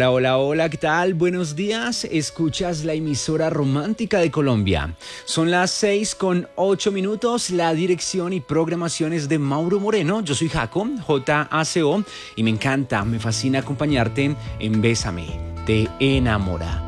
Hola, hola, hola, ¿qué tal? Buenos días, escuchas la emisora romántica de Colombia. Son las 6:08, la dirección y programación es de Mauro Moreno. Yo soy Jaco, Jaco, y me encanta, me fascina acompañarte en Bésame, te enamora.